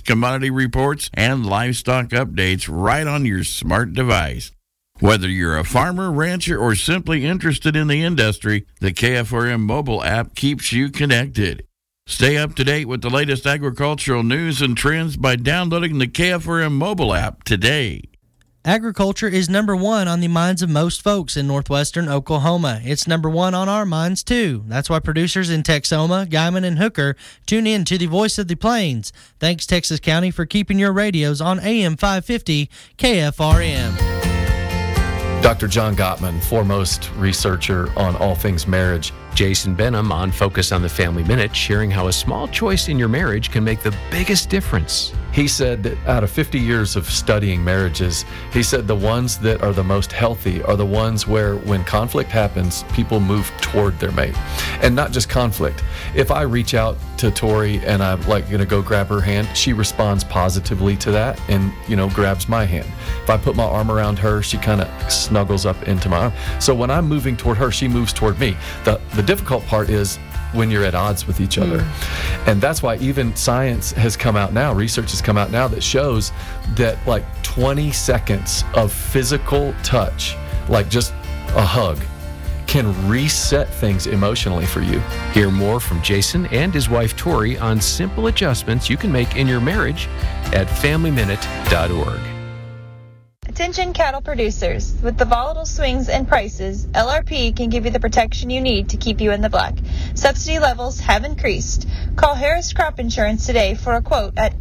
commodity reports, and livestock updates right on your smart device. Whether you're a farmer, rancher, or simply interested in the industry, the KFRM mobile app keeps you connected. Stay up to date with the latest agricultural news and trends by downloading the KFRM mobile app today. Agriculture is number one on the minds of most folks in northwestern Oklahoma. It's number one on our minds, too. That's why producers in Texoma, Guymon, and Hooker tune in to the Voice of the Plains. Thanks, Texas County, for keeping your radios on AM 550 KFRM. Dr. John Gottman, foremost researcher on all things marriage. Jason Benham on Focus on the Family Minute, sharing how a small choice in your marriage can make the biggest difference. He said that out of 50 years of studying marriages, he said the ones that are the most healthy are the ones where when conflict happens, people move toward their mate. And not just conflict. If I reach out to Tori and I'm like going to go grab her hand, she responds positively to that and, grabs my hand. If I put my arm around her, she kind of snuggles up into my arm. So when I'm moving toward her, she moves toward me. The difficult part is when you're at odds with each other. And that's why even science has come out now, research has come out now that shows that like 20 seconds of physical touch, like just a hug, can reset things emotionally for you. Hear more from Jason and his wife Tori on simple adjustments you can make in your marriage at FamilyMinute.org. Attention cattle producers. With the volatile swings in prices, LRP can give you the protection you need to keep you in the black. Subsidy levels have increased. Call Harris Crop Insurance today for a quote at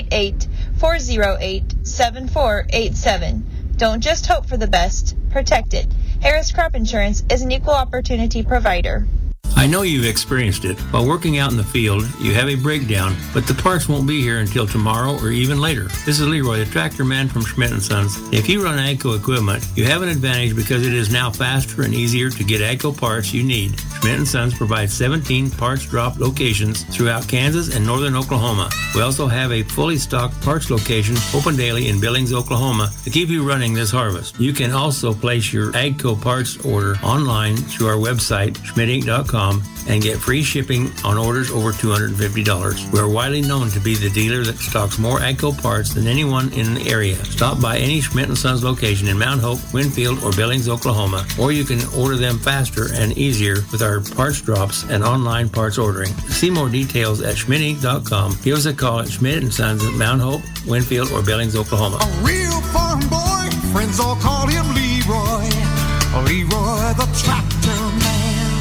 888-408-7487. Don't just hope for the best, protect it. Harris Crop Insurance is an equal opportunity provider. I know you've experienced it. While working out in the field, you have a breakdown, but the parts won't be here until tomorrow or even later. This is Leroy, the tractor man from Schmidt & Sons. If you run AGCO equipment, you have an advantage because it is now faster and easier to get AGCO parts you need. Schmidt & Sons provides 17 parts drop locations throughout Kansas and northern Oklahoma. We also have a fully stocked parts location open daily in Billings, Oklahoma to keep you running this harvest. You can also place your AGCO parts order online through our website, schmidtinc.com, and get free shipping on orders over $250. We are widely known to be the dealer that stocks more AGCO parts than anyone in the area. Stop by any Schmidt & Sons location in Mount Hope, Winfield, or Billings, Oklahoma, or you can order them faster and easier with our parts drops and online parts ordering. See more details at schmidtinc.com. Give us a call at Schmidt & Sons at Mount Hope, Winfield, or Billings, Oklahoma. A real farm boy, friends all call him Leroy. Leroy the tractor man.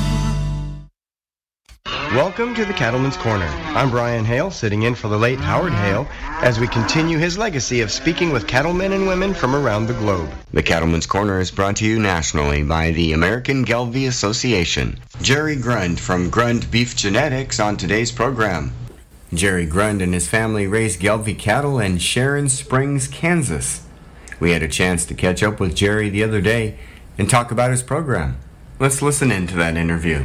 Welcome to the Cattleman's Corner. I'm Brian Hale, sitting in for the late Howard Hale, as we continue his legacy of speaking with cattlemen and women from around the globe. The Cattleman's Corner is brought to you nationally by the American Gelbvieh Association. Jerry Grund from Grund Beef Genetics on today's program. Jerry Grund and his family raise Gelbvieh cattle in Sharon Springs, Kansas. We had a chance to catch up with Jerry the other day and talk about his program. Let's listen in to that interview.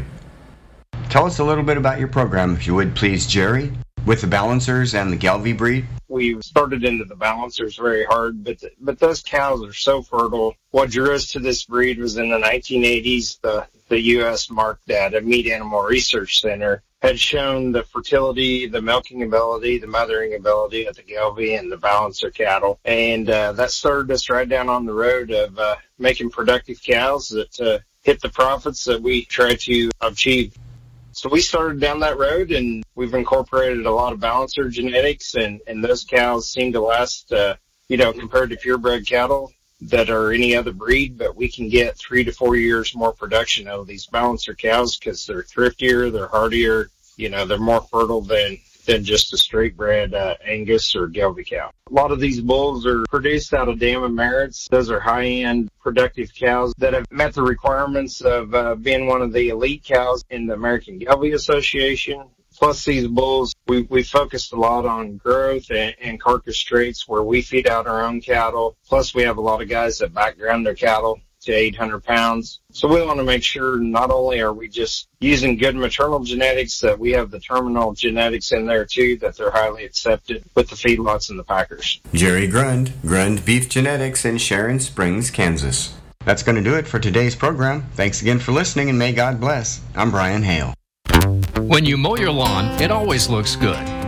Tell us a little bit about your program, if you would, please, Jerry, with the Balancers and the Gelbvieh breed. We started into the Balancers very hard, but those cows are so fertile. What drew us to this breed was in the 1980s, the U.S. Mark Data Meat Animal Research Center had shown the fertility, the milking ability, the mothering ability of the Gelbvieh and the Balancer cattle. And that started us right down on the road of making productive cows that hit the profits that we try to achieve. So we started down that road, and we've incorporated a lot of Balancer genetics, and those cows seem to last, compared to purebred cattle that are any other breed, but we can get 3 to 4 years more production out of these Balancer cows because they're thriftier, they're hardier, they're more fertile than just a straight bred Angus or Gelbvieh cow. A lot of these bulls are produced out of Dam and Merritts. Those are high-end productive cows that have met the requirements of being one of the elite cows in the American Gelbvieh Association. Plus these bulls, we focused a lot on growth and carcass traits where we feed out our own cattle. Plus we have a lot of guys that background their cattle to 800 pounds. So we want to make sure not only are we just using good maternal genetics, that we have the terminal genetics in there too, that they're highly accepted with the feedlots and the packers. Jerry Grund, Grund Beef Genetics in Sharon Springs, Kansas. That's going to do it for today's program. Thanks again for listening, and may God bless. I'm Brian Hale. When you mow your lawn, it always looks good.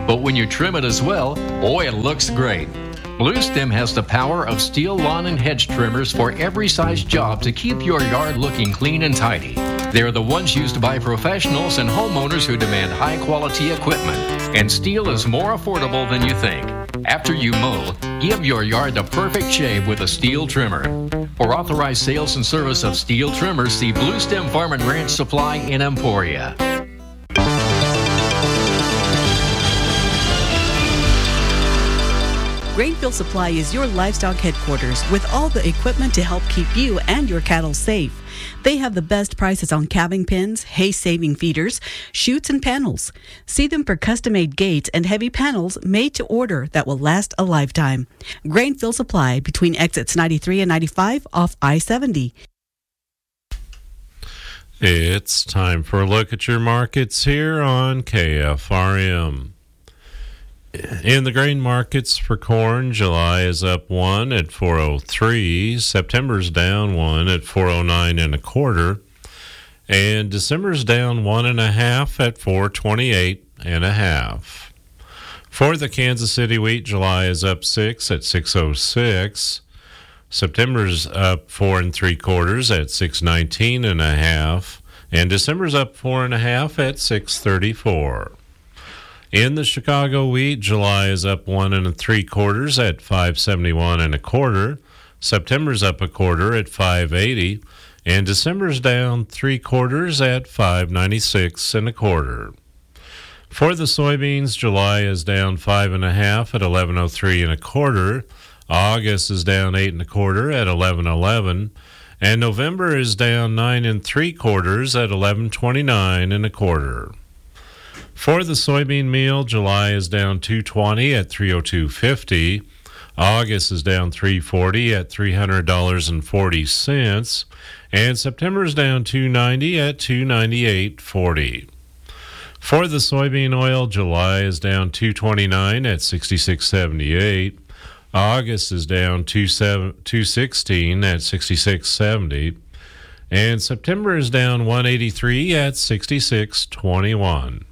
but when you trim it as well, boy, it looks great. Blue Stem has the power of steel lawn and hedge trimmers for every size job to keep your yard looking clean and tidy. They're the ones used by professionals and homeowners who demand high-quality equipment, and steel is more affordable than you think. After you mow, give your yard the perfect shave with a steel trimmer. For authorized sales and service of steel trimmers, see Blue Stem Farm and Ranch Supply in Emporia. Grainfield Supply is your livestock headquarters with all the equipment to help keep you and your cattle safe. They have the best prices on calving pens, hay-saving feeders, chutes, and panels. See them for custom-made gates and heavy panels made to order that will last a lifetime. Grainfield Supply between exits 93 and 95 off I-70. It's time for a look at your markets here on KFRM. In the grain markets for corn, July is up 1 at 403. September's down 1 at 409 1/4. And December's down 1.5 at 428 1/2. For the Kansas City wheat, July is up 6 at 606. September's up 4 3/4 at 619 1/2. And December's up 4.5 at 634. In the Chicago wheat, July is up 1 3/4 at 571 1/4. September's up 1/4 at 580, and December's down 3/4 at 596 1/4. For the soybeans, July is down 5.5 at 1103 1/4. August is down 8 1/4 at 1111, and November is down 9 3/4 at 1129 1/4. For the soybean meal, July is down 220 at 302.50. August is down 340 at $300.40, and September is down 290 at 298.40. For the soybean oil, July is down 229 at 66.78. August is down 216 at 66.70, and September is down 183 at 66.21.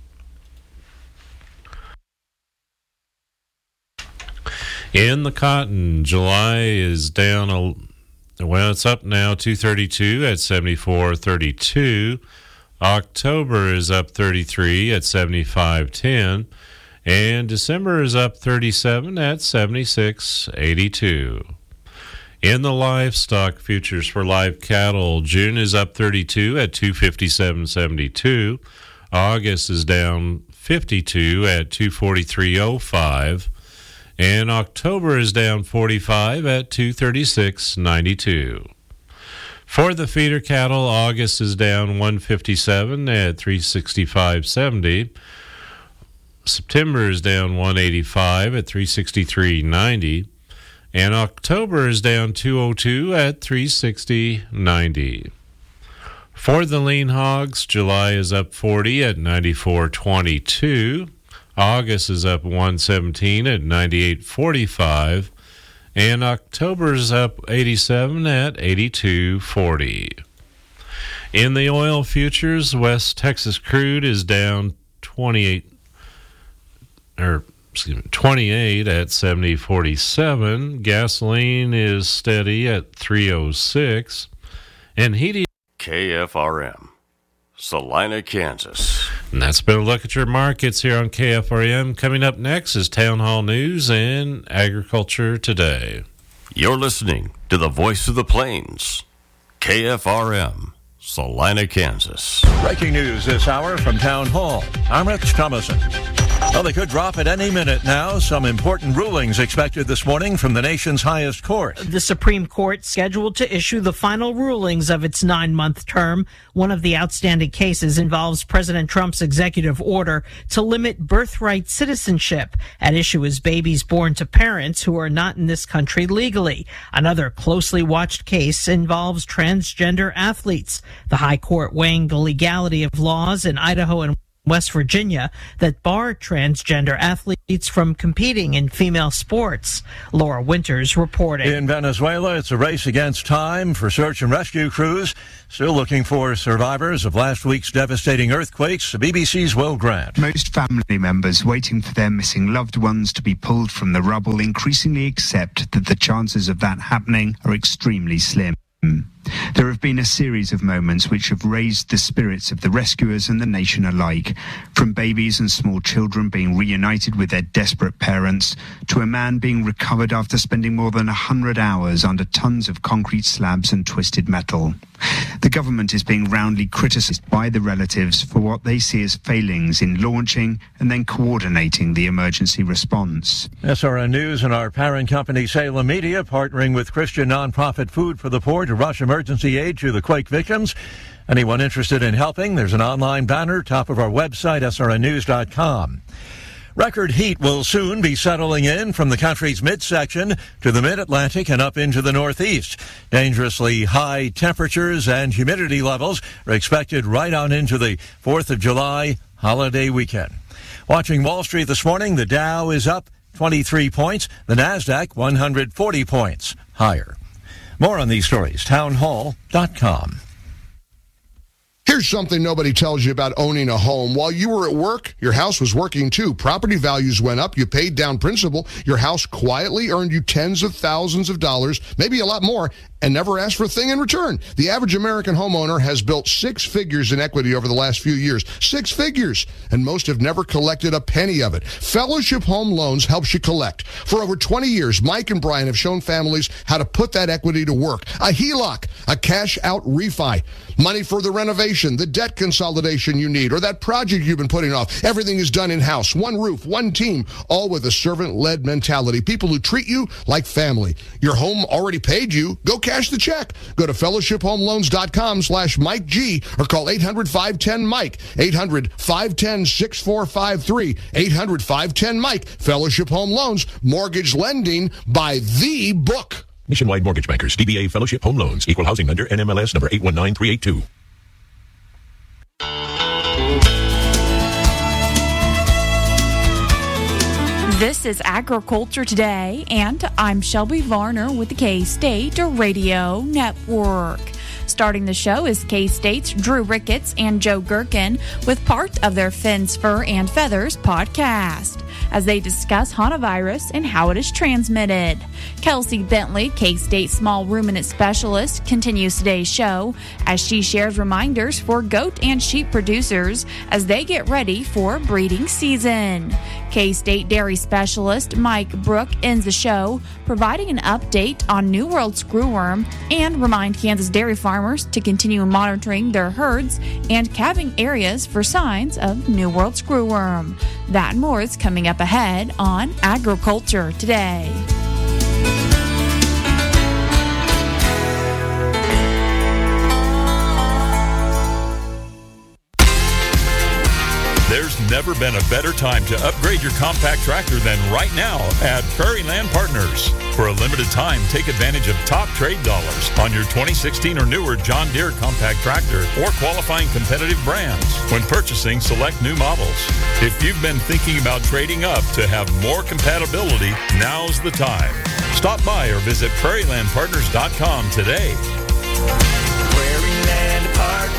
In the cotton, July is down, it's up now 232 at 74.32. October is up 33 at 75.10. And December is up 37 at 76.82. In the livestock futures for live cattle, June is up 32 at 257.72. August is down 52 at 243.05. And October is down 45 at 236.92. For the feeder cattle, August is down 157 at 365.70. September is down 185 at 363.90. And October is down 202 at 360.90. For the lean hogs, July is up 40 at 94.22. August is up 117 at 98.45, and October is up 87 at 82.40. In the oil futures, West Texas crude is down 28 at 70.47. Gasoline is steady at 3.06, and heating KFRM, Salina, Kansas. And that's been a look at your markets here on KFRM. Coming up next is Town Hall News and Agriculture Today. You're listening to the Voice of the Plains, KFRM, Salina, Kansas. Breaking news this hour from Town Hall. I'm Rich Thomason. Well, they could drop at any minute now. Some important rulings expected this morning from the nation's highest court. The Supreme Court scheduled to issue the final rulings of its 9-month term. One of the outstanding cases involves President Trump's executive order to limit birthright citizenship. At issue is babies born to parents who are not in this country legally. Another closely watched case involves transgender athletes. The High Court weighing the legality of laws in Idaho and West Virginia that bar transgender athletes from competing in female sports. Laura Winters reporting. In Venezuela, it's a race against time for search and rescue crews still looking for survivors of last week's devastating earthquakes. The BBC's Will Grant. Most family members waiting for their missing loved ones to be pulled from the rubble increasingly accept that the chances of that happening are extremely slim. There have been a series of moments which have raised the spirits of the rescuers and the nation alike, from babies and small children being reunited with their desperate parents, to a man being recovered after spending more than 100 hours under tons of concrete slabs and twisted metal. The government is being roundly criticised by the relatives for what they see as failings in launching and then coordinating the emergency response. SRN News and our parent company Salem Media partnering with Christian nonprofit Food for the Poor to rush emergency aid to the quake victims. Anyone interested in helping, there's an online banner top of our website, srnnews.com. Record heat will soon be settling in from the country's midsection to the mid-Atlantic and up into the Northeast. Dangerously high temperatures and humidity levels are expected right on into the 4th of July holiday weekend. Watching Wall Street this morning, the Dow is up 23 points, the NASDAQ 140 points higher. More on these stories, townhall.com. Here's something nobody tells you about owning a home. While you were at work, your house was working too. Property values went up. You paid down principal. Your house quietly earned you tens of thousands of dollars, maybe a lot more, and never asked for a thing in return. The average American homeowner has built 6 figures in equity over the last few years. 6 figures. And most have never collected a penny of it. Fellowship Home Loans helps you collect. For over 20 years, Mike and Brian have shown families how to put that equity to work. A HELOC, a cash-out refi, money for the renovation, the debt consolidation you need, or that project you've been putting off. Everything is done in-house. One roof, one team, all with a servant-led mentality. People who treat you like family. Your home already paid you. Go cash the check. Go to fellowshiphomeloans.com/Mike G or call 800-510-MIKE. 800-510-6453. 800-510-MIKE. Fellowship Home Loans. Mortgage lending by the book. Nationwide Mortgage Bankers, DBA Fellowship Home Loans, Equal Housing Lender, NMLS number 819382. This is Agriculture Today, and I'm Shelby Varner with the K-State Radio Network. Starting the show is K-State's Drew Ricketts and Joe Gherkin with part of their Fins, Fur, and Feathers podcast as they discuss hantavirus and how it is transmitted. Kelsey Bentley, K-State Small Ruminant Specialist, continues today's show as she shares reminders for goat and sheep producers as they get ready for breeding season. K-State Dairy Specialist Mike Brook ends the show providing an update on New World screwworm and remind Kansas dairy farmers to continue monitoring their herds and calving areas for signs of New World screwworm. That and more is coming up ahead on Agriculture Today. There's never been a better time to upgrade your compact tractor than right now at Prairie Land Partners. For a limited time, take advantage of top trade dollars on your 2016 or newer John Deere compact tractor or qualifying competitive brands when purchasing select new models. If you've been thinking about trading up to have more compatibility, now's the time. Stop by or visit prairielandpartners.com today. Prairie Land Partners.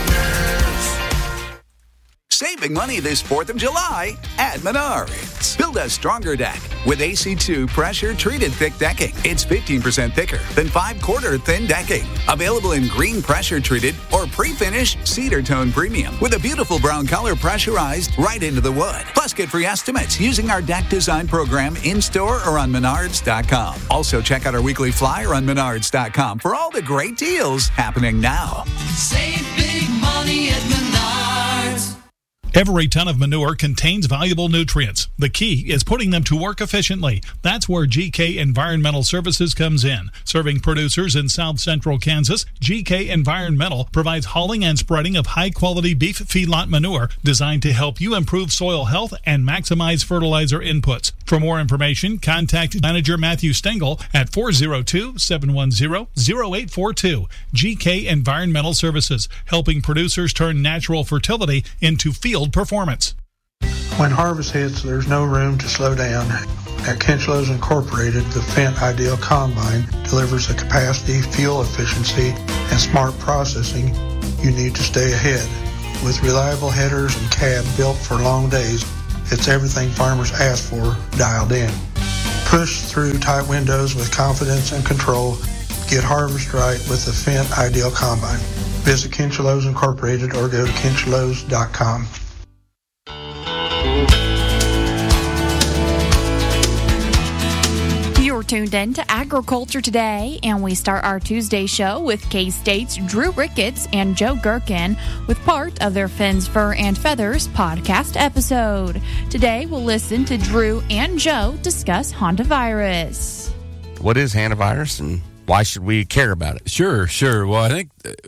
Saving money this 4th of July at Menards. Build a stronger deck with AC2 pressure-treated thick decking. It's 15% thicker than 5/4 thin decking. Available in green pressure-treated or pre-finished cedar tone premium with a beautiful brown color pressurized right into the wood. Plus, get free estimates using our deck design program in-store or on Menards.com. Also, check out our weekly flyer on Menards.com for all the great deals happening now. Save big money at Menards. Every ton of manure contains valuable nutrients. The key is putting them to work efficiently. That's where GK Environmental Services comes in. Serving producers in South Central Kansas, GK Environmental provides hauling and spreading of high-quality beef feedlot manure designed to help you improve soil health and maximize fertilizer inputs. For more information, contact Manager Matthew Stengel at 402-710-0842. GK Environmental Services, helping producers turn natural fertility into field field performance. When harvest hits, there's no room to slow down. At Kinchlows Incorporated, the Fendt Ideal Combine delivers the capacity, fuel efficiency, and smart processing you need to stay ahead. With reliable headers and cab built for long days, it's everything farmers ask for dialed in. Push through tight windows with confidence and control. Get harvest right with the Fendt Ideal Combine. Visit Kinchlows Incorporated or go to kinchlows.com. You're tuned in to Agriculture Today, and we start our Tuesday show with K-State's Drew Ricketts and Joe Gherkin with part of their Fins, Fur, and Feathers podcast episode. Today, we'll listen to Drew and Joe discuss hantavirus. What is hantavirus, and why should we care about it? Sure. Well, I think,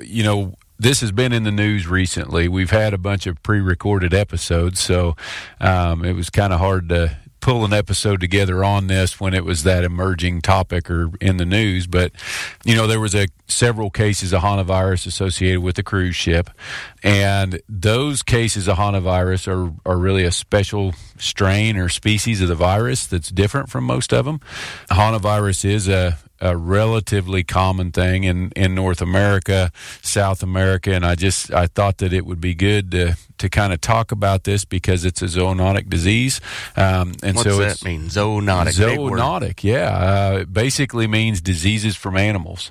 this has been in the news recently. We've had a bunch of pre-recorded episodes, so it was kind of hard to pull an episode together on this when it was that emerging topic or in the news. But, there was several cases of hantavirus associated with the cruise ship. And those cases of hantavirus are really a special strain or species of the virus that's different from most of them. Hantavirus is a relatively common thing in North America, South America, and I thought that it would be good to kind of talk about this because it's a zoonotic disease. And what's so that mean? Zoonotic. Zoonotic, yeah. It basically means diseases from animals.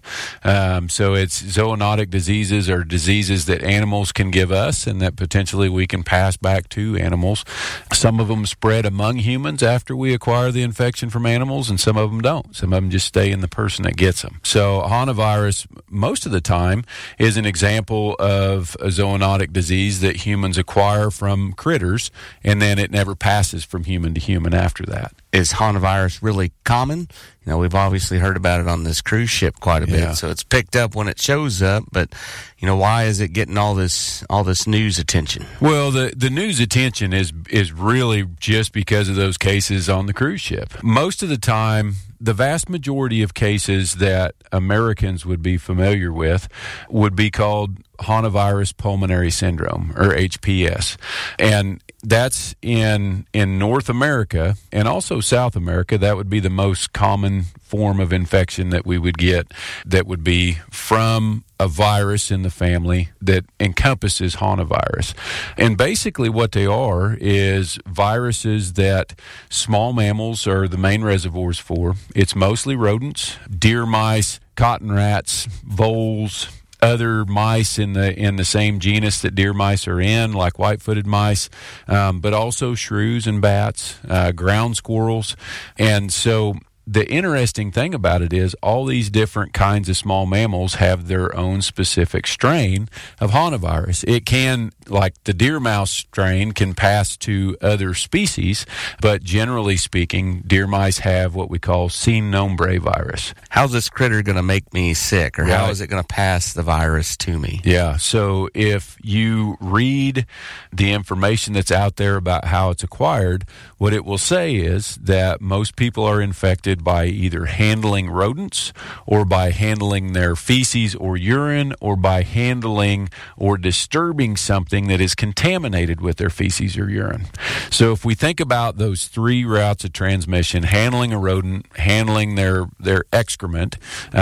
So it's zoonotic diseases are diseases that animals can give us and that potentially we can pass back to animals. Some of them spread among humans after we acquire the infection from animals, and some of them don't. Some of them just stay in the person that gets them. So hantavirus, most of the time, is an example of a zoonotic disease that humans acquire from critters, and then it never passes from human to human after that. Is hantavirus really common? We've obviously heard about it on this cruise ship quite a bit, so it's picked up when it shows up, but why is it getting all this news attention? Well, the news attention is really just because of those cases on the cruise ship. Most of the time, the vast majority of cases that Americans would be familiar with would be called hantavirus pulmonary syndrome, or HPS. And that's in North America and also South America. That would be the most common form of infection that we would get that would be from a virus in the family that encompasses hantavirus. And basically what they are is viruses that small mammals are the main reservoirs for. It's mostly rodents, deer mice, cotton rats, voles, other mice in the same genus that deer mice are in, like white-footed mice, but also shrews and bats, ground squirrels. And so the interesting thing about it is all these different kinds of small mammals have their own specific strain of hantavirus. It can, like the deer mouse strain, can pass to other species, but generally speaking, deer mice have what we call sin nombre virus. How's this critter going to make me sick, or how is it going to pass the virus to me? Yeah, so if you read the information that's out there about how it's acquired, what it will say is that most people are infected by either handling rodents or by handling their feces or urine or by handling or disturbing something that is contaminated with their feces or urine. So if we think about those three routes of transmission, handling a rodent, handling their excrement,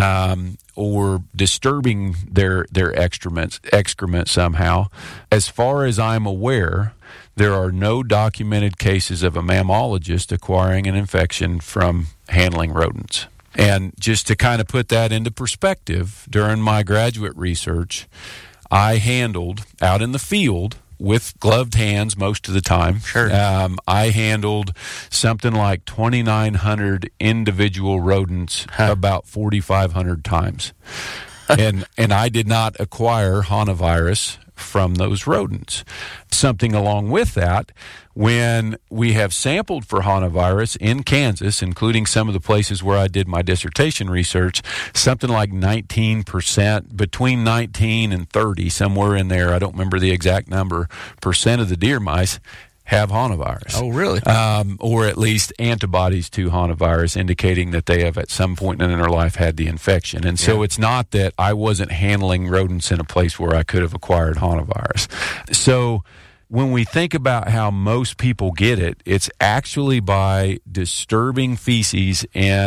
or disturbing their excrement somehow, as far as I'm aware, there are no documented cases of a mammologist acquiring an infection from handling rodents. And just to kind of put that into perspective, during my graduate research, I handled out in the field with gloved hands most of the time. Sure. I handled something like 2,900 individual rodents about 4,500 times. And I did not acquire hantavirus from those rodents. Something along with that, when we have sampled for hantavirus in Kansas, including some of the places where I did my dissertation research, something like 19%, between 19 and 30, somewhere in there, I don't remember the exact number, percent of the deer mice have hantavirus. Oh, really? Or at least antibodies to hantavirus, indicating that they have at some point in their life had the infection. And so it's not that I wasn't handling rodents in a place where I could have acquired hantavirus. So when we think about how most people get it, it's actually by disturbing feces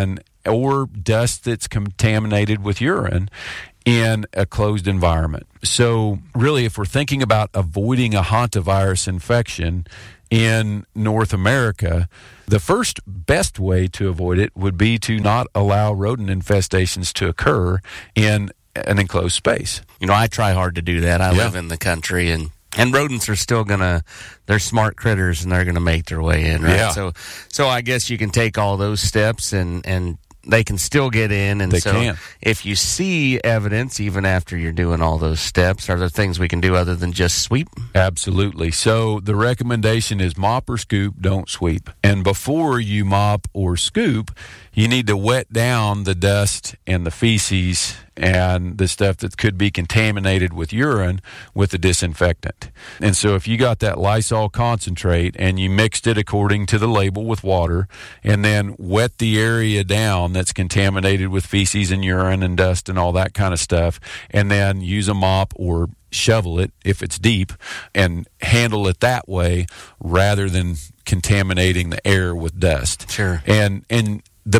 or dust that's contaminated with urine in a closed environment. So really, if we're thinking about avoiding a hantavirus infection in North America, the first best way to avoid it would be to not allow rodent infestations to occur in an enclosed space. I try hard to do that. I live in the country, and rodents are still they're smart critters, and they're going to make their way in, right? Yeah. So I guess you can take all those steps and they can still get in. And if you see evidence, even after you're doing all those steps, are there things we can do other than just sweep? Absolutely. So the recommendation is mop or scoop, don't sweep. And before you mop or scoop, you need to wet down the dust and the feces and the stuff that could be contaminated with urine with a disinfectant. And so if you got that Lysol concentrate and you mixed it according to the label with water and then wet the area down that's contaminated with feces and urine and dust and all that kind of stuff, and then use a mop or shovel it if it's deep and handle it that way rather than contaminating the air with dust. Sure. And the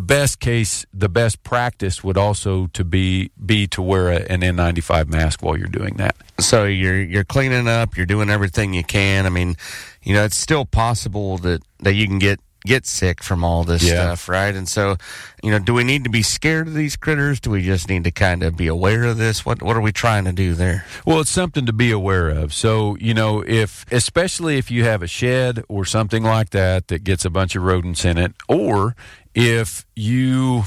best practice would also to be to wear an N95 mask while you're doing that. So you're cleaning up, you're doing everything you can. I mean, it's still possible that you can get sick from all this stuff, right? And so, do we need to be scared of these critters? Do we just need to kind of be aware of this? What are we trying to do there? Well, it's something to be aware of. So, especially if you have a shed or something like that gets a bunch of rodents in it, or if you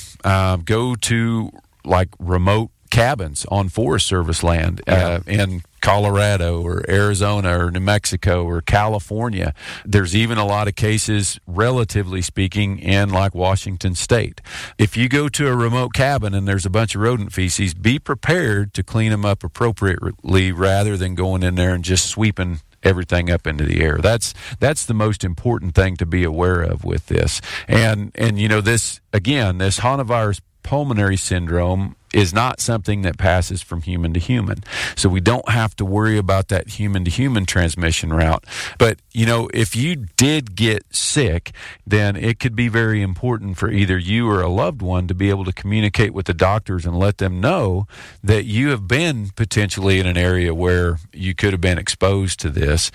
go to like remote cabins on Forest Service land in Colorado or Arizona or New Mexico or California. There's even a lot of cases, relatively speaking, in like Washington State. If you go to a remote cabin and there's a bunch of rodent feces, be prepared to clean them up appropriately rather than going in there and just sweeping everything up into the air. That's the most important thing to be aware of with this. And this hantavirus pulmonary syndrome is not something that passes from human to human. So we don't have to worry about that human to human transmission route. But, if you did get sick, then it could be very important for either you or a loved one to be able to communicate with the doctors and let them know that you have been potentially in an area where you could have been exposed to this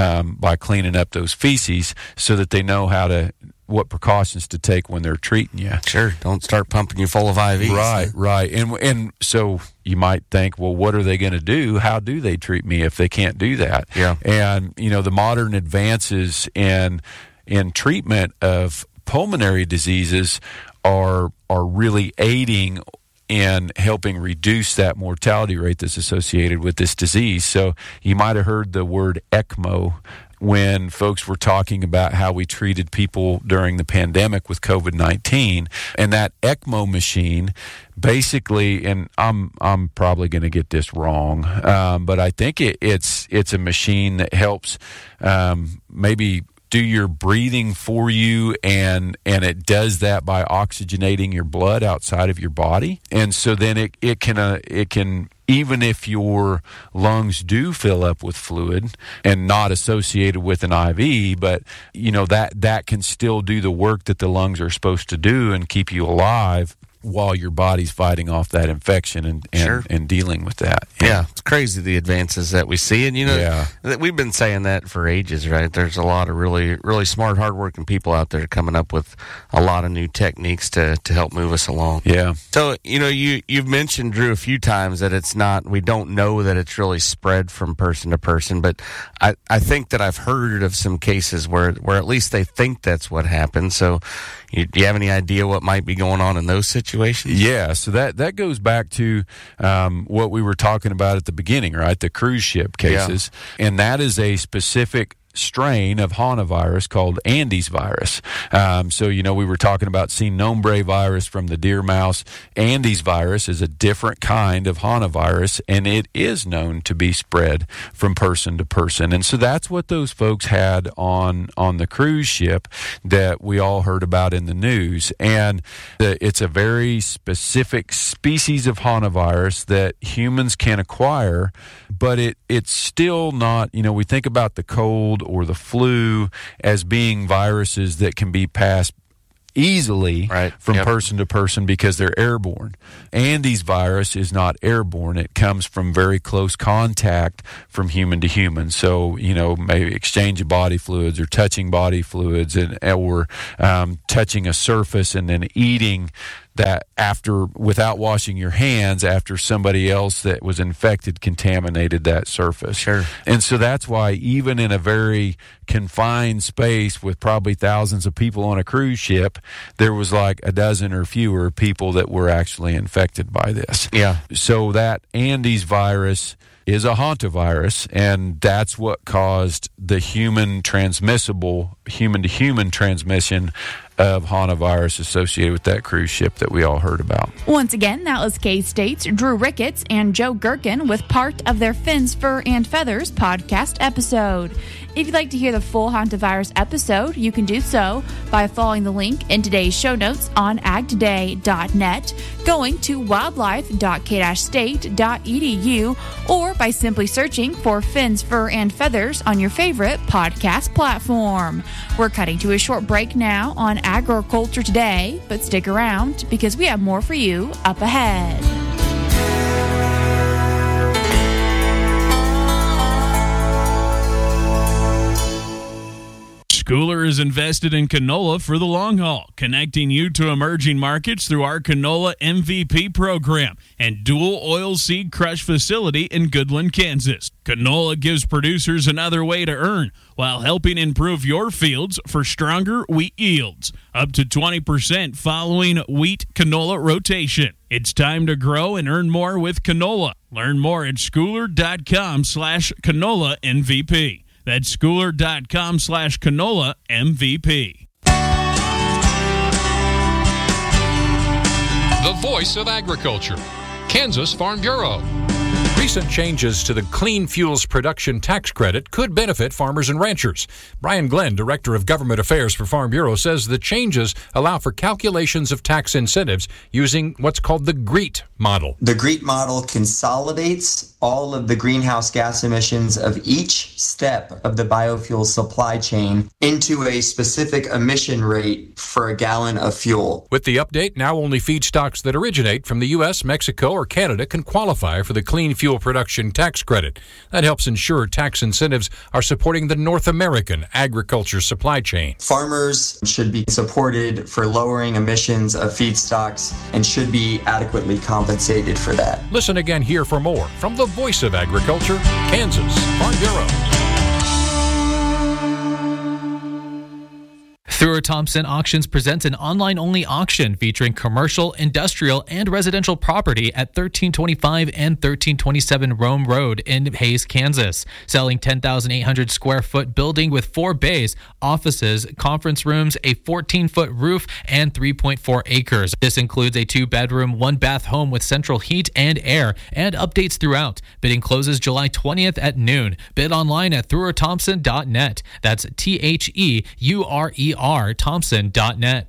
by cleaning up those feces so that they know what precautions to take when they're treating you. Sure. Don't start pumping you full of IVs. Right. And so you might think, well, what are they going to do? How do they treat me if they can't do that? Yeah. And, the modern advances in treatment of pulmonary diseases are really aiding in helping reduce that mortality rate that's associated with this disease. So you might have heard the word ECMO when folks were talking about how we treated people during the pandemic with COVID-19. And that ECMO machine basically, and I'm probably going to get this wrong, but I think it's a machine that helps maybe do your breathing for you, and it does that by oxygenating your blood outside of your body. And so then it can even if your lungs do fill up with fluid and not associated with an IV, but that can still do the work that the lungs are supposed to do and keep you alive while your body's fighting off that infection and dealing with that. Yeah, it's crazy the advances that we see. And, we've been saying that for ages, right? There's a lot of really, really smart, hardworking people out there coming up with a lot of new techniques to help move us along. Yeah. So, you've mentioned, Drew, a few times that we don't know that it's really spread from person to person, but I think that I've heard of some cases where at least they think that's what happened. So, do you have any idea what might be going on in those situations? Yeah, so that goes back to what we were talking about at the beginning, right? The cruise ship cases. Yeah. And that is a specific strain of hantavirus called Andes virus. So, we were talking about Nombre virus from the deer mouse. Andes virus is a different kind of hantavirus, and it is known to be spread from person to person. And so that's what those folks had on the cruise ship that we all heard about in the news. And it's a very specific species of hantavirus that humans can acquire, but it's still not, we think about the cold or the flu as being viruses that can be passed easily from person to person because they're airborne. Andes virus is not airborne. It comes from very close contact from human to human. So, maybe exchange of body fluids or touching body fluids or touching a surface and then eating that without washing your hands after somebody else that was infected contaminated that surface. Sure. And so that's why even in a very confined space with probably thousands of people on a cruise ship, there was like a dozen or fewer people that were actually infected by this. Yeah. So that Andes virus is a hantavirus, and that's what caused the human-to-human transmission of hantavirus associated with that cruise ship that we all heard about. Once again, that was K-State's Drew Ricketts and Joe Gherkin with part of their Fins, Fur, and Feathers podcast episode. If you'd like to hear the full hantavirus episode, you can do so by following the link in today's show notes on agtoday.net, going to wildlife.k-state.edu, or by simply searching for Fins, Fur, and Feathers on your favorite podcast platform. We're cutting to a short break now on Agriculture Today, but stick around because we have more for you up ahead. Schooler is invested in canola for the long haul, connecting you to emerging markets through our Canola MVP program and dual oil seed crush facility in Goodland, Kansas. Canola gives producers another way to earn while helping improve your fields for stronger wheat yields, up to 20% following wheat canola rotation. It's time to grow and earn more with canola. Learn more at schooler.com/canola MVP. That's schooler.com/canola MVP. The voice of agriculture, Kansas Farm Bureau. Recent changes to the Clean Fuels Production Tax Credit could benefit farmers and ranchers. Brian Glenn, Director of Government Affairs for Farm Bureau, says the changes allow for calculations of tax incentives using what's called the GREET model. The GREET model consolidates all of the greenhouse gas emissions of each step of the biofuel supply chain into a specific emission rate for a gallon of fuel. With the update, now only feedstocks that originate from the U.S., Mexico, or Canada can qualify for the Clean Fuel Production Tax Credit. That helps ensure tax incentives are supporting the North American agriculture supply chain. Farmers should be supported for lowering emissions of feedstocks and should be adequately compensated for that. Listen again here for more from the Voice of Agriculture, Kansas Farm Bureau. Thrower Thompson Auctions presents an online-only auction featuring commercial, industrial, and residential property at 1325 and 1327 Rome Road in Hays, Kansas. Selling 10,800 square foot building with 4 bays, offices, conference rooms, a 14-foot roof, and 3.4 acres. This includes a 2-bedroom, 1-bath home with central heat and air, and updates throughout. Bidding closes July 20th at noon. Bid online at throwerthompson.net. That's THEURER Thompson.net.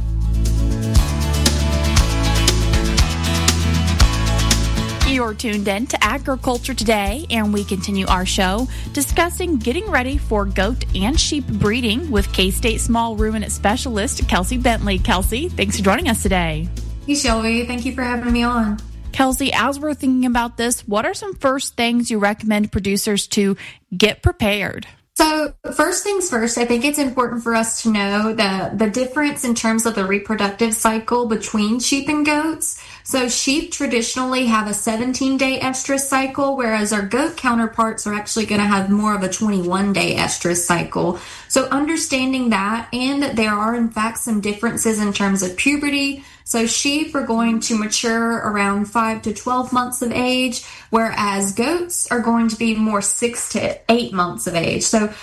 You're tuned in to Agriculture Today, and we continue our show discussing getting ready for goat and sheep breeding with K-State small ruminant specialist Kelsey Bentley. Kelsey, thanks for joining us today. Hey, Shelby. Thank you for having me on. Kelsey, as we're thinking about this, what are some first things you recommend producers to get prepared? So first things first, I think it's important for us to know the difference in terms of the reproductive cycle between sheep and goats. So sheep traditionally have a 17-day estrus cycle, whereas our goat counterparts are actually going to have more of a 21-day estrus cycle. So understanding that, and there are in fact some differences in terms of puberty. So sheep are going to mature around 5 to 12 months of age, whereas goats are going to be more 6 to 8 months of age. So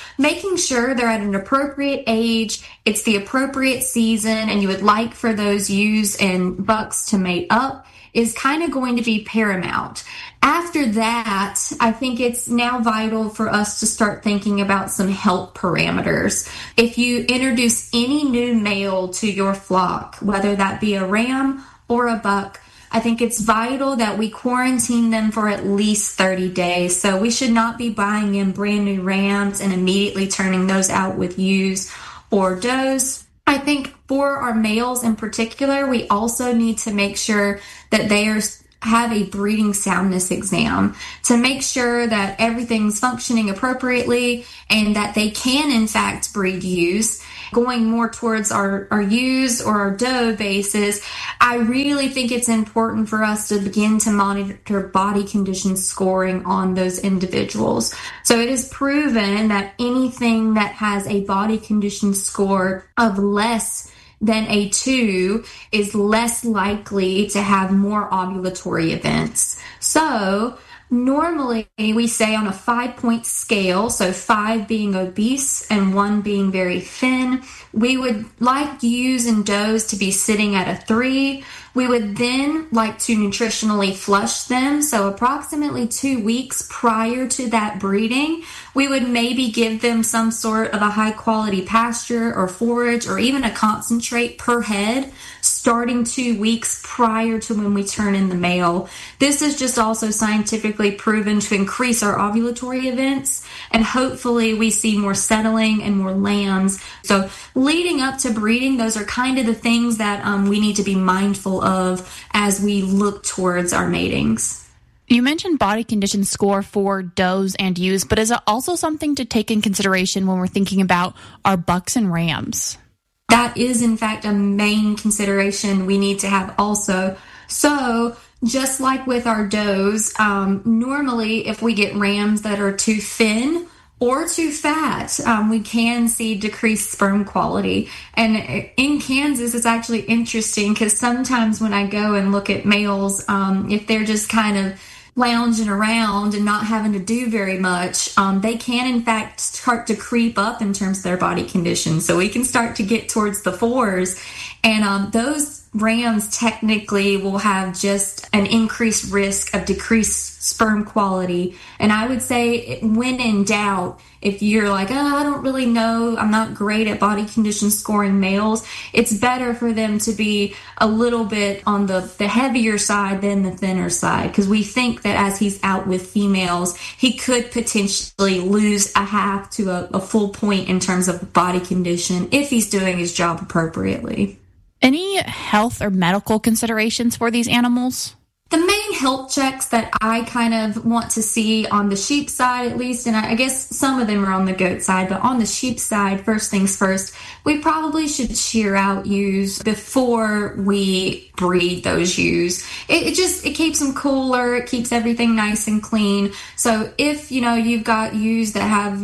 making sure they're at an appropriate age, it's the appropriate season, and you would like for those ewes and bucks to mate up is kind of going to be paramount. After that, I think it's now vital for us to start thinking about some health parameters. If you introduce any new male to your flock, whether that be a ram or a buck, I think it's vital that we quarantine them for at least 30 days. So we should not be buying in brand new rams and immediately turning those out with ewes or does. I think for our males in particular, we also need to make sure that they have a breeding soundness exam to make sure that everything's functioning appropriately and that they can in fact breed ewes. Going more towards our ewes or our doe basis, I really think it's important for us to begin to monitor body condition scoring on those individuals. So it is proven that anything that has a body condition score of less than a 2 is less likely to have more ovulatory events. So normally we say on a 5-point scale, so 5 being obese and 1 being very thin, we would like ewes and does to be sitting at a 3. We would then like to nutritionally flush them. So approximately 2 weeks prior to that breeding, we would maybe give them some sort of a high quality pasture or forage or even a concentrate per head, starting 2 weeks prior to when we turn in the male. This is just also scientifically proven to increase our ovulatory events, and hopefully we see more settling and more lambs. So leading up to breeding, those are kind of the things that we need to be mindful of as we look towards our matings. You mentioned body condition score for does and ewes, but is it also something to take in consideration when we're thinking about our bucks and rams? That is, in fact, a main consideration we need to have also. So just like with our does, normally if we get rams that are too thin or too fat, we can see decreased sperm quality. And in Kansas, it's actually interesting because sometimes when I go and look at males, if they're just kind of lounging around and not having to do very much, they can in fact start to creep up in terms of their body condition. So we can start to get towards the 4s, and those rams technically will have just an increased risk of decreased sperm quality. And I would say when in doubt, if you're like, I don't really know, I'm not great at body condition scoring males, it's better for them to be a little bit on the heavier side than the thinner side, because we think that as he's out with females, he could potentially lose a half to a full point in terms of body condition if he's doing his job appropriately. Any health or medical considerations for these animals? The main health checks that I kind of want to see on the sheep side, at least, and I guess some of them are on the goat side, but on the sheep side, first things first, we probably should shear out ewes before we breed those ewes. It keeps them cooler, it keeps everything nice and clean. So if, you've got ewes that have,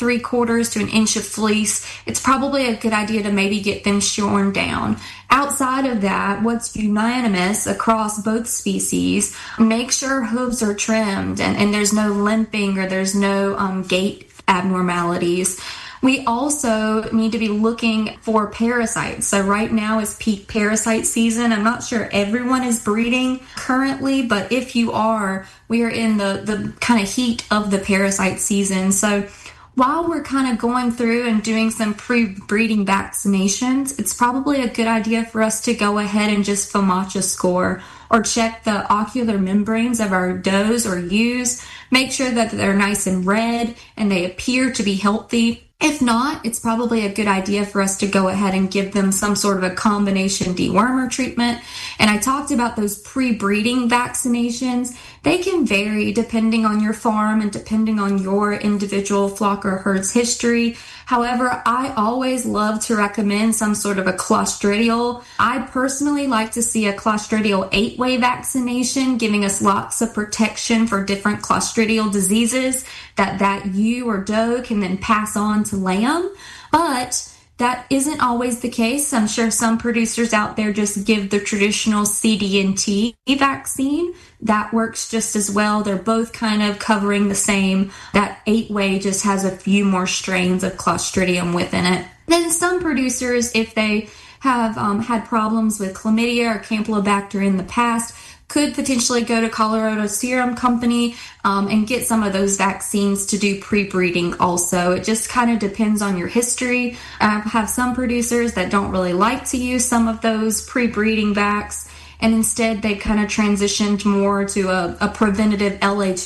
3/4 to an inch of fleece, it's probably a good idea to maybe get them shorn down. Outside of that, what's unanimous across both species, make sure hooves are trimmed and there's no limping or there's no gait abnormalities. We also need to be looking for parasites. So right now is peak parasite season. I'm not sure everyone is breeding currently, but if you are, we are in the kind of heat of the parasite season. So while we're kind of going through and doing some pre-breeding vaccinations, it's probably a good idea for us to go ahead and just FOMACHA score or check the ocular membranes of our does or ewes, make sure that they're nice and red and they appear to be healthy. If not, it's probably a good idea for us to go ahead and give them some sort of a combination dewormer treatment. And I talked about those pre-breeding vaccinations. They can vary depending on your farm and depending on your individual flock or herd's history. However, I always love to recommend some sort of a Clostridial. I personally like to see a Clostridial 8-way vaccination, giving us lots of protection for different Clostridial diseases that ewe or doe can then pass on to lamb. But That isn't always the case. I'm sure some producers out there just give the traditional CD&T vaccine. That works just as well. They're both kind of covering the same. That 8-way just has a few more strains of Clostridium within it. Then some producers, if they have had problems with chlamydia or Campylobacter in the past, could potentially go to Colorado Serum Company and get some of those vaccines to do pre-breeding also. It just kind of depends on your history. I have some producers that don't really like to use some of those pre-breeding vacs, and instead they kind of transitioned more to a preventative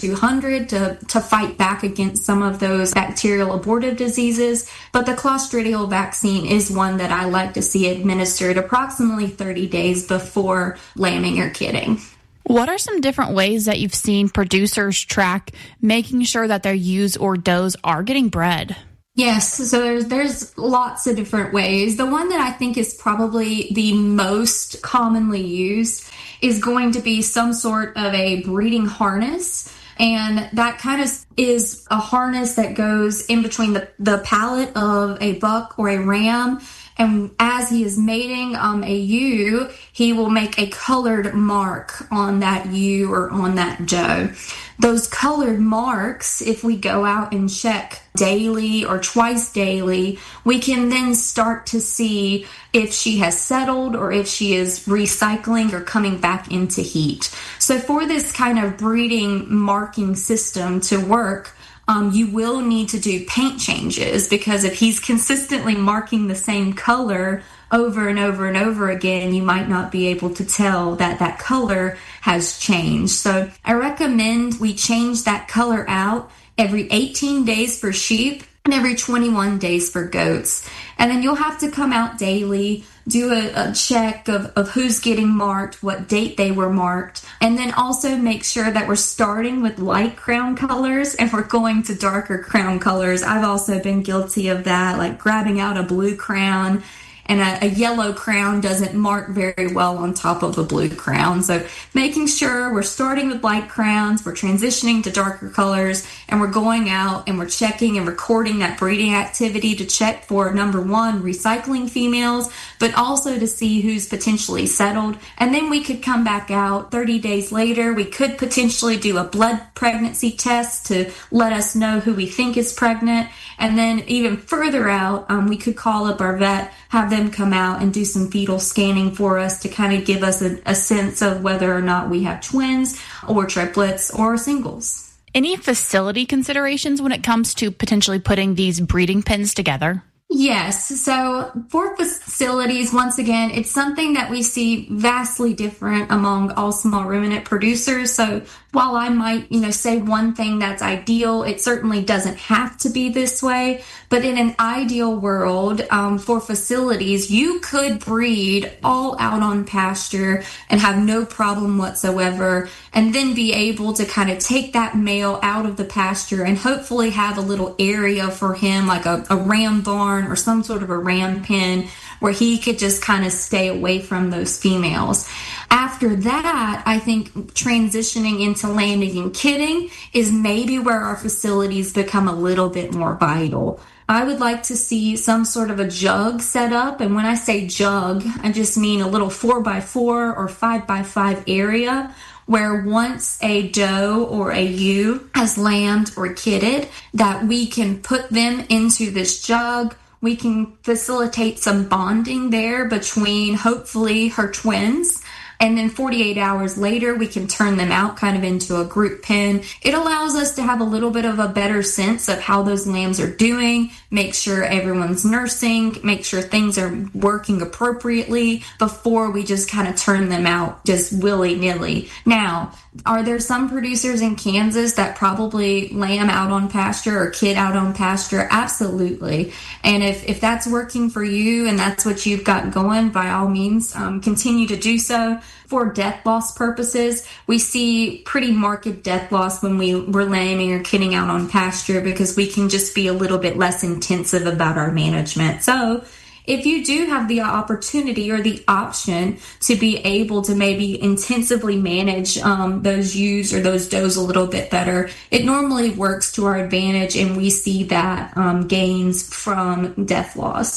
LA200 to fight back against some of those bacterial abortive diseases. But the Clostridial vaccine is one that I like to see administered approximately 30 days before lambing or kidding. What are some different ways that you've seen producers track making sure that their ewes or does are getting bred? Yes, so there's lots of different ways. The one that I think is probably the most commonly used is going to be some sort of a breeding harness. And that kind of is a harness that goes in between the palate of a buck or a ram. And as he is mating a ewe, he will make a colored mark on that ewe or on that doe. Those colored marks, if we go out and check daily or twice daily, we can then start to see if she has settled or if she is recycling or coming back into heat. So for this kind of breeding marking system to work, you will need to do paint changes, because if he's consistently marking the same color over and over and over again, you might not be able to tell that that color has changed. So I recommend we change that color out every 18 days for sheep and every 21 days for goats. And then you'll have to come out daily, do a check of who's getting marked, what date they were marked, and then also make sure that we're starting with light crown colors and we're going to darker crown colors. I've also been guilty of that, like grabbing out a blue crown, and a yellow crown doesn't mark very well on top of a blue crown. So making sure we're starting with light crowns, we're transitioning to darker colors, and we're going out and we're checking and recording that breeding activity to check for, number one, recycling females, but also to see who's potentially settled. And then we could come back out 30 days later. We could potentially do a blood pregnancy test to let us know who we think is pregnant. And then even further out, we could call up our vet, have them come out and do some fetal scanning for us to kind of give us a sense of whether or not we have twins or triplets or singles. Any facility considerations when it comes to potentially putting these breeding pens together? Yes. So for facilities, once again, it's something that we see vastly different among all small ruminant producers. So while I might, say one thing that's ideal, it certainly doesn't have to be this way. But in an ideal world, for facilities, you could breed all out on pasture and have no problem whatsoever, and then be able to kind of take that male out of the pasture and hopefully have a little area for him, like a ram barn or some sort of a ram pen, where he could just kind of stay away from those females. After that, I think transitioning into lambing and kidding is maybe where our facilities become a little bit more vital. I would like to see some sort of a jug set up. And when I say jug, I just mean a little 4x4 or 5x5 area where once a doe or a ewe has lambed or kidded, that we can put them into this jug. We can facilitate some bonding there between hopefully her twins. And then 48 hours later, we can turn them out kind of into a group pen. It allows us to have a little bit of a better sense of how those lambs are doing, make sure everyone's nursing, make sure things are working appropriately before we just kind of turn them out just willy-nilly. Now, are there some producers in Kansas that probably lamb out on pasture or kid out on pasture? Absolutely. And if that's working for you and that's what you've got going, by all means, continue to do so. For death loss purposes, we see pretty marked death loss when we're lambing or kidding out on pasture, because we can just be a little bit less intensive about our management. So if you do have the opportunity or the option to be able to maybe intensively manage those ewes or those does a little bit better, it normally works to our advantage, and we see that gains from death loss.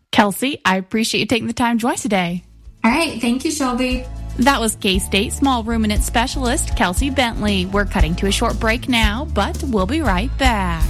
Kelsey, I appreciate you taking the time to join us today. All right. Thank you, Shelby. That was K-State small ruminant specialist Kelsey Bentley. We're cutting to a short break now, but we'll be right back.